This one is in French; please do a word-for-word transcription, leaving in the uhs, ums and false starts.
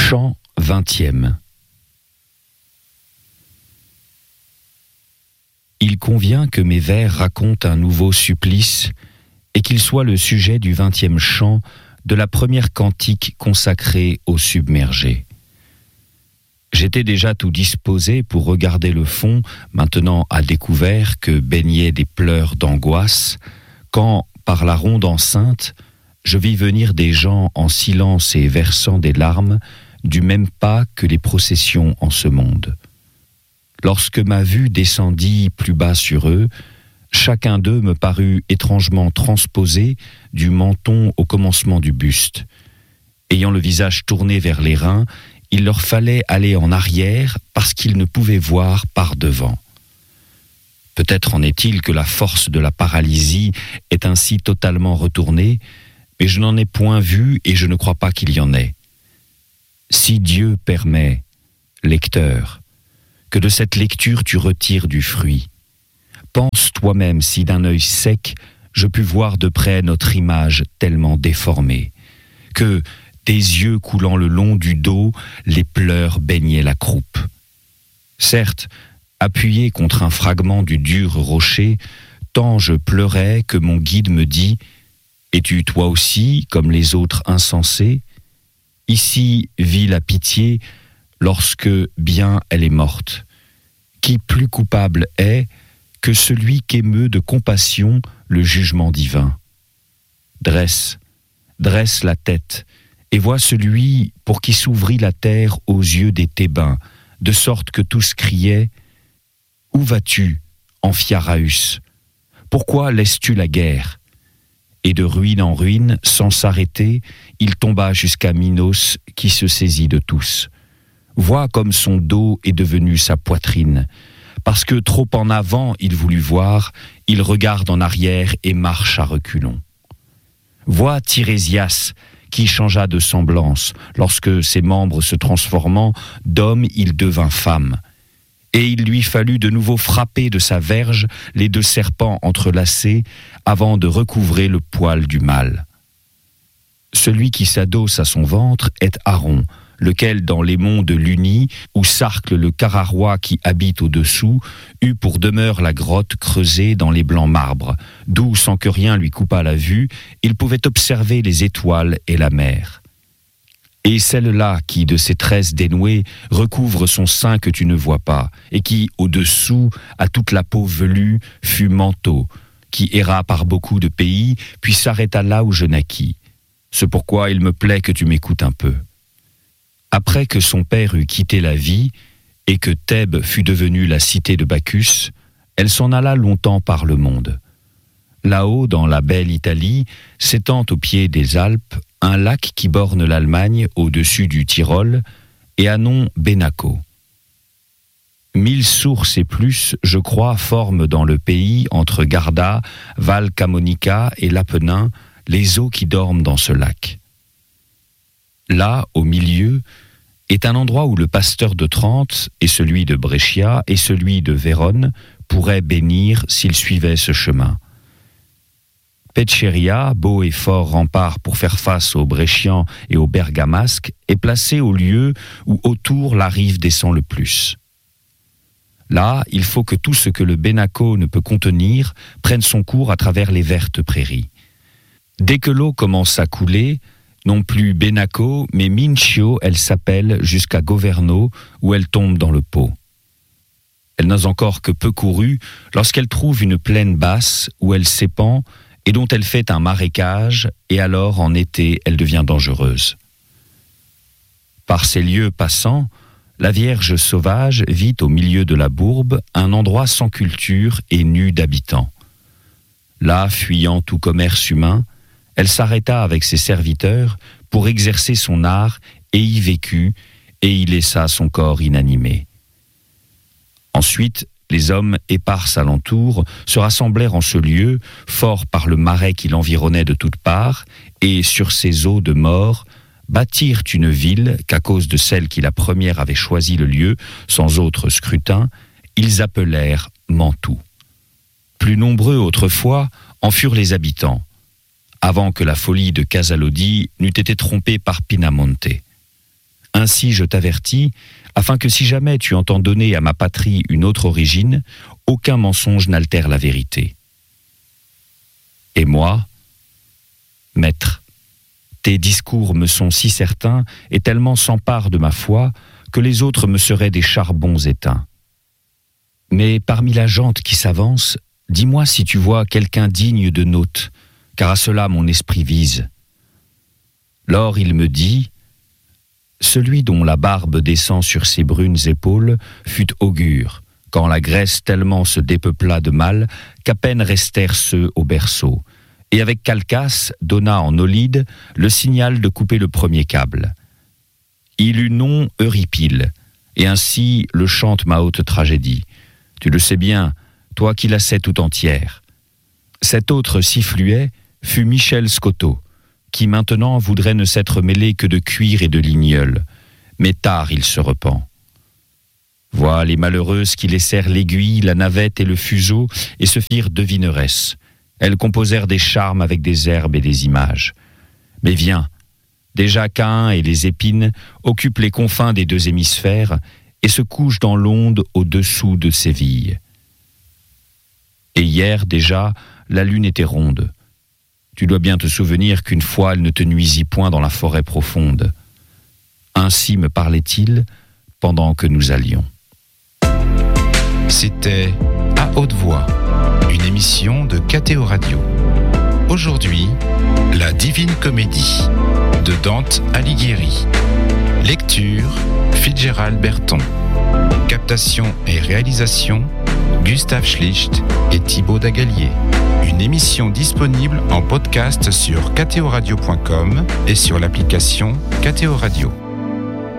Chant vingtième. Il convient que mes vers racontent un nouveau supplice et qu'il soit le sujet du vingtième chant de la première cantique consacrée aux submergés. J'étais déjà tout disposé pour regarder le fond, maintenant à découvert que baignaient des pleurs d'angoisse, quand, par la ronde enceinte, je vis venir des gens en silence et versant des larmes, du même pas que les processions en ce monde. Lorsque ma vue descendit plus bas sur eux, chacun d'eux me parut étrangement transposé du menton au commencement du buste. Ayant le visage tourné vers les reins, il leur fallait aller en arrière parce qu'ils ne pouvaient voir par devant. Peut-être en est-il que la force de la paralysie est ainsi totalement retournée, mais je n'en ai point vu et je ne crois pas qu'il y en ait. Si Dieu permet, lecteur, que de cette lecture tu retires du fruit, pense toi-même si d'un œil sec je pus voir de près notre image tellement déformée, que, des yeux coulant le long du dos, les pleurs baignaient la croupe. Certes, appuyé contre un fragment du dur rocher, tant je pleurais que mon guide me dit « Es-tu toi aussi, comme les autres insensés ? Ici vit la pitié lorsque bien elle est morte. Qui plus coupable est que celui qu'émeut de compassion le jugement divin ? Dresse, dresse la tête, et vois celui pour qui s'ouvrit la terre aux yeux des Thébains, de sorte que tous criaient « Où vas-tu, Amphiaraüs ? Pourquoi laisses-tu la guerre ?» Et de ruine en ruine, sans s'arrêter, il tomba jusqu'à Minos, qui se saisit de tous. Vois comme son dos est devenu sa poitrine. Parce que trop en avant il voulut voir, il regarde en arrière et marche à reculons. Vois Tirésias, qui changea de semblance, lorsque ses membres se transformant, d'homme il devint femme. Et il lui fallut de nouveau frapper de sa verge les deux serpents entrelacés avant de recouvrer le poil du mâle. Celui qui s'adosse à son ventre est Aaron, lequel dans les monts de l'Uni, où s'arcle le Cararois qui habite au-dessous, eut pour demeure la grotte creusée dans les blancs marbres, d'où, sans que rien lui coupât la vue, il pouvait observer les étoiles et la mer. Et celle-là qui, de ses tresses dénouées, recouvre son sein que tu ne vois pas, et qui, au-dessous, a toute la peau velue, fut Manto, qui erra par beaucoup de pays, puis s'arrêta là où je naquis. C'est pourquoi il me plaît que tu m'écoutes un peu. Après que son père eut quitté la vie, et que Thèbes fut devenue la cité de Bacchus, elle s'en alla longtemps par le monde. Là-haut, dans la belle Italie, s'étend au pied des Alpes, un lac qui borne l'Allemagne au-dessus du Tyrol, et a nom Benaco. Mille sources et plus, je crois, forment dans le pays, entre Garda, Val Camonica et l'Apennin, les eaux qui dorment dans ce lac. Là, au milieu, est un endroit où le pasteur de Trente et celui de Brescia et celui de Vérone pourraient bénir s'ils suivaient ce chemin. Pecceria, beau et fort rempart pour faire face aux Brescians et aux Bergamasques, est placé au lieu où autour la rive descend le plus. Là, il faut que tout ce que le Benaco ne peut contenir prenne son cours à travers les vertes prairies. Dès que l'eau commence à couler, non plus Benaco, mais Mincio, elle s'appelle jusqu'à Governo, où elle tombe dans le Pô. Elle n'a encore que peu couru lorsqu'elle trouve une plaine basse où elle s'épand et dont elle fait un marécage, et alors en été elle devient dangereuse. Par ces lieux passants, la Vierge sauvage vit au milieu de la bourbe un endroit sans culture et nu d'habitants. Là, fuyant tout commerce humain, elle s'arrêta avec ses serviteurs pour exercer son art et y vécut, et y laissa son corps inanimé. Ensuite, les hommes épars alentour se rassemblèrent en ce lieu, forts par le marais qui l'environnait de toutes parts, et sur ces eaux de mort, bâtirent une ville qu'à cause de celle qui la première avait choisi le lieu, sans autre scrutin, ils appelèrent Mantoue. Plus nombreux autrefois en furent les habitants, avant que la folie de Casalodi n'eût été trompée par Pinamonte. Ainsi je t'avertis, afin que si jamais tu entends donner à ma patrie une autre origine, aucun mensonge n'altère la vérité. Et moi, maître, tes discours me sont si certains et tellement s'emparent de ma foi que les autres me seraient des charbons éteints. Mais parmi la gente qui s'avance, dis-moi si tu vois quelqu'un digne de note, car à cela mon esprit vise. Lors il me dit, celui dont la barbe descend sur ses brunes épaules fut augure, quand la Grèce tellement se dépeupla de mal qu'à peine restèrent ceux au berceau, et avec Calchas donna en Olide le signal de couper le premier câble. Il eut nom Euripyle, et ainsi le chante ma haute tragédie. Tu le sais bien, toi qui la sais tout entière. Cet autre si fluet fut Michel Scotto, qui maintenant voudrait ne s'être mêlé que de cuir et de lignol, mais tard il se repent. Vois les malheureuses qui laissèrent l'aiguille, la navette et le fuseau et se firent devineresses. Elles composèrent des charmes avec des herbes et des images. Mais viens, déjà Caïn et les épines occupent les confins des deux hémisphères et se couchent dans l'onde au-dessous de Séville. Et hier déjà, la lune était ronde. Tu dois bien te souvenir qu'une fois elle ne te nuisit point dans la forêt profonde. Ainsi me parlait-il pendant que nous allions. C'était À haute voix, une émission de K T O Radio. Aujourd'hui, La Divine Comédie de Dante Alighieri. Lecture, Fitzgerald Berton. Captation et réalisation, Gustave Schlicht et Thibaut Dagalier. Une émission disponible en podcast sur k t o radio point com et sur l'application K T O Radio.